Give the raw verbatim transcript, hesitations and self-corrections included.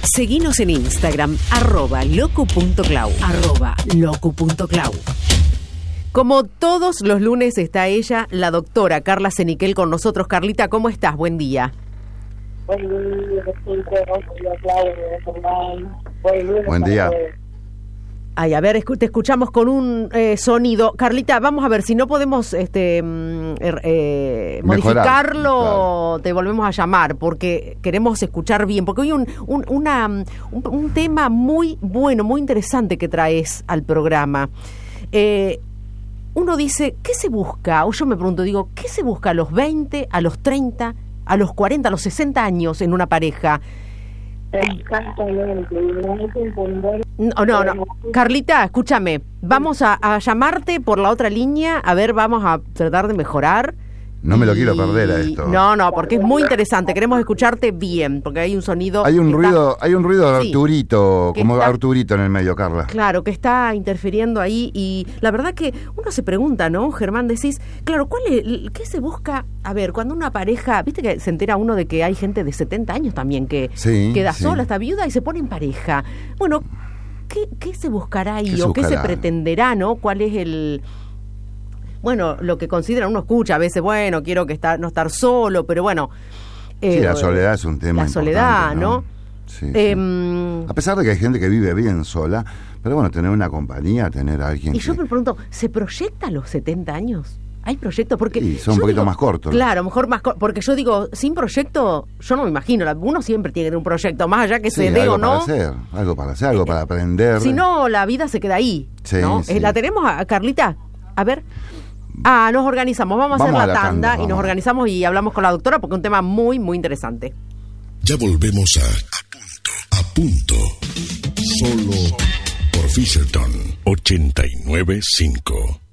Seguinos en Instagram, arroba locu.clau, arroba locu.clau. Como todos los lunes está ella, la doctora Carla Seniquel con nosotros. Carlita, ¿cómo estás? Buen día. Buen día, Buen día. Ay, a ver, escu- te escuchamos con un eh, sonido. Carlita, vamos a ver, si no podemos este mm, er, eh, modificarlo, claro, te volvemos a llamar, porque queremos escuchar bien, porque hoy un, un, una, un, un tema muy bueno, muy interesante que traes al programa. Eh, uno dice, ¿qué se busca? O yo me pregunto, digo, ¿qué se busca a los veinte, a los treinta, a los cuarenta, a los sesenta años en una pareja? Exactamente. No, no, no. Carlita, escúchame. Vamos a, a llamarte por la otra línea. A ver, vamos a tratar de mejorar. No me lo y... quiero perder a esto. No, no, porque es muy interesante. Queremos escucharte bien, porque hay un sonido. Hay un ruido, está... hay un ruido de sí, Arturito, como está... Arturito en el medio, Carla. Claro, que está interfiriendo ahí y la verdad que uno se pregunta, ¿no, Germán? Decís, claro, ¿cuál es, qué se busca? A ver, cuando una pareja, viste que se entera uno de que hay gente de setenta años también que sí, queda sí. sola, está viuda y se pone en pareja. Bueno, ¿qué, qué se buscará ahí ¿Qué se o qué buscará? se pretenderá, no? ¿Cuál es el... Bueno, lo que considera, uno escucha a veces, bueno, quiero que está, no estar solo, pero bueno... Sí, eh, la soledad es un tema La soledad, importante, ¿no? ¿no? Sí, eh, sí. A pesar de que hay gente que vive bien sola, pero bueno, tener una compañía, tener a alguien Y que... yo me pregunto, ¿se proyecta a los setenta años? ¿Hay proyectos? Porque Sí, son un yo poquito digo, más cortos. Claro, mejor más cortos. Porque yo digo, sin proyecto, yo no me imagino. Uno siempre tiene un proyecto, más allá que Sí, se dé algo o no. para hacer, algo para hacer, algo para aprender. Si no, la vida se queda ahí. Sí, ¿no? sí. ¿La tenemos a Carlita? A ver. Ah, nos organizamos. Vamos a Vamos hacer la, a la tanda, tanda, y nos vamos. organizamos y hablamos con la doctora porque es un tema muy, muy interesante. Ya volvemos a A Punto. A Punto. Solo por Fisherton ochenta y nueve punto cinco.